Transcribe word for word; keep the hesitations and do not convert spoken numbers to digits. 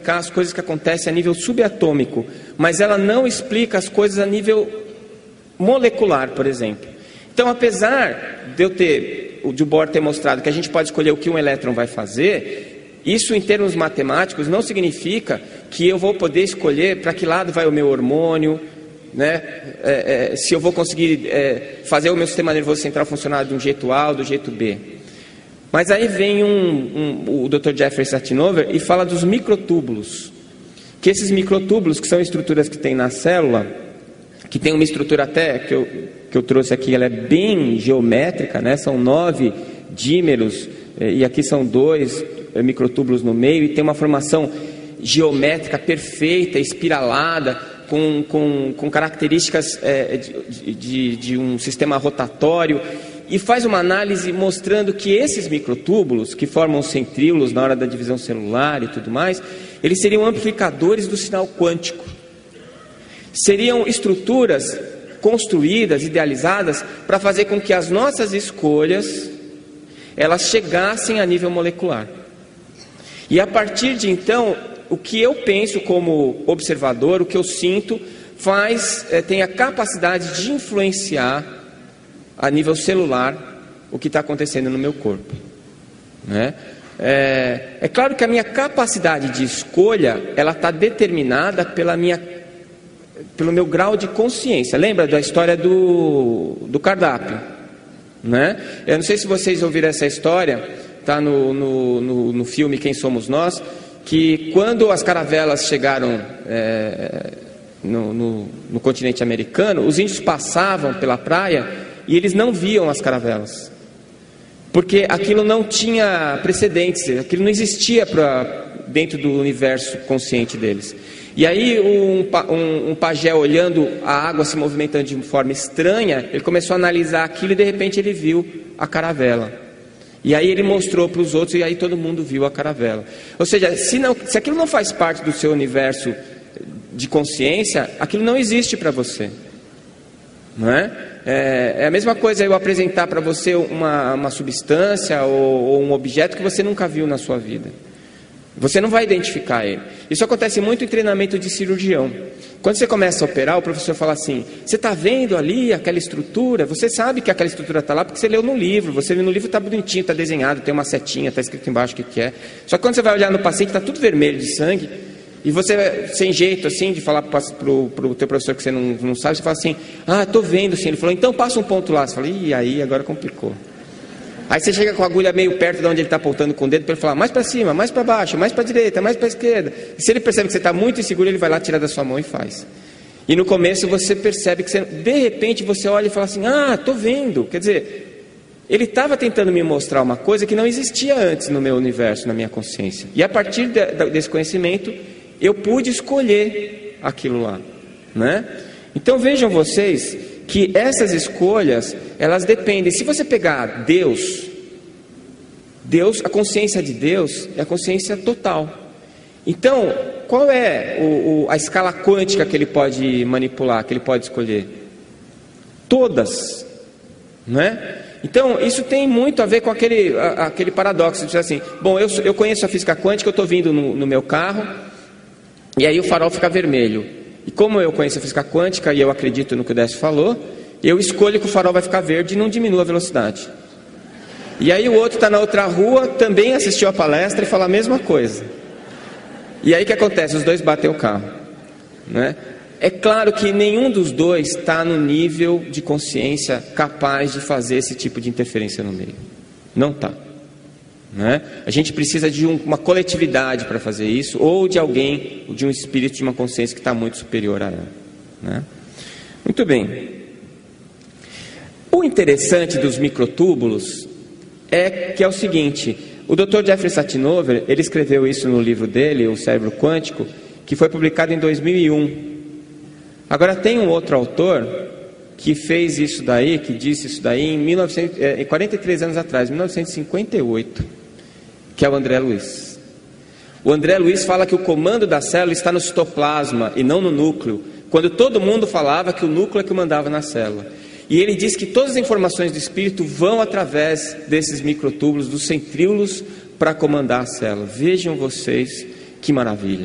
explicar as coisas que acontecem a nível subatômico, mas ela não explica as coisas a nível molecular, por exemplo. Então, apesar de eu ter, o de Bohr ter mostrado que a gente pode escolher o que um elétron vai fazer, isso em termos matemáticos não significa que eu vou poder escolher para que lado vai o meu hormônio, né? É, é, se eu vou conseguir é, fazer o meu sistema nervoso central funcionar de um jeito A ou do jeito B. Mas aí vem um, um, o doutor Jeffrey Satinover e fala dos microtúbulos, que esses microtúbulos, que são estruturas que tem na célula, que tem uma estrutura até, que eu, que eu trouxe aqui, ela é bem geométrica, né? São nove dímeros, e aqui são dois microtúbulos no meio, e tem uma formação geométrica perfeita, espiralada, com, com, com características é, de, de, de um sistema rotatório, e faz uma análise mostrando que esses microtúbulos, que formam os centríolos na hora da divisão celular e tudo mais, eles seriam amplificadores do sinal quântico. Seriam estruturas construídas, idealizadas, para fazer com que as nossas escolhas, elas chegassem a nível molecular. E a partir de então, o que eu penso como observador, o que eu sinto, faz, é, tem a capacidade de influenciar a nível celular o que está acontecendo no meu corpo, né? É, é claro que a minha capacidade de escolha, ela está determinada pela minha, pelo meu grau de consciência. Lembra da história do, do cardápio, né? Eu não sei se vocês ouviram essa história, está no, no, no, no filme Quem Somos Nós, que quando as caravelas chegaram é, no, no, no continente americano, os índios passavam pela praia e eles não viam as caravelas, porque aquilo não tinha precedentes, aquilo não existia pra, dentro do universo consciente deles. E aí um, um, um pajé olhando a água se movimentando de forma estranha, ele começou a analisar aquilo e de repente ele viu a caravela. E aí ele mostrou para os outros e aí todo mundo viu a caravela. Ou seja, se, não, se aquilo não faz parte do seu universo de consciência, aquilo não existe para você, não é? É, é a mesma coisa eu apresentar para você uma, uma substância ou, ou um objeto que você nunca viu na sua vida. Você não vai identificar ele. Isso acontece muito em treinamento de cirurgião. Quando você começa a operar, o professor fala assim: você está vendo ali aquela estrutura? Você sabe que aquela estrutura está lá porque você leu no livro. Você viu no livro, está bonitinho, está desenhado, tem uma setinha, está escrito embaixo o que, que é. Só que quando você vai olhar no paciente, está tudo vermelho de sangue. E você, sem jeito assim, de falar para o teu professor que você não, não sabe, você fala assim: ah, estou vendo sim. Ele falou: então passa um ponto lá. Você fala: ih, aí agora complicou. Aí você chega com a agulha meio perto de onde ele está apontando com o dedo para ele falar: mais para cima, mais para baixo, mais para a direita, mais para a esquerda. E se ele percebe que você está muito inseguro, ele vai lá, tira da sua mão e faz. E no começo você percebe que você, de repente você olha e fala assim: ah, estou vendo. Quer dizer, ele estava tentando me mostrar uma coisa que não existia antes no meu universo, na minha consciência. E a partir de, desse conhecimento, eu pude escolher aquilo lá, né? Então vejam vocês que essas escolhas, elas dependem. Se você pegar Deus, Deus, a consciência de Deus é a consciência total. Então, qual é o, o, a escala quântica que ele pode manipular, que ele pode escolher? Todas, né? Então, isso tem muito a ver com aquele, a, aquele paradoxo de dizer assim: bom, eu, eu conheço a física quântica, eu estou vindo no, no meu carro, e aí o farol fica vermelho. E como eu conheço a física quântica e eu acredito no que o Décio falou, eu escolho que o farol vai ficar verde e não diminua a velocidade. E aí o outro está na outra rua, também assistiu a palestra e fala a mesma coisa. E aí o que acontece? Os dois batem o carro, né? É claro que nenhum dos dois está no nível de consciência capaz de fazer esse tipo de interferência no meio. Não está. Né? A gente precisa de um, uma coletividade para fazer isso, ou de alguém, ou de um espírito, de uma consciência que está muito superior a ela, né? Muito bem. O interessante dos microtúbulos é que é o seguinte: o doutor Jeffrey Satinover, ele escreveu isso no livro dele, O Cérebro Quântico, que foi publicado em dois mil e um. Agora tem um outro autor que fez isso daí, que disse isso daí em, mil e novecentos, é, quarenta e três anos atrás, mil novecentos e cinquenta e oito, que é o André Luiz. O André Luiz fala que o comando da célula está no citoplasma e não no núcleo, quando todo mundo falava que o núcleo é que mandava na célula. E ele diz que todas as informações do espírito vão através desses microtúbulos, dos centríolos, para comandar a célula. Vejam vocês que maravilha.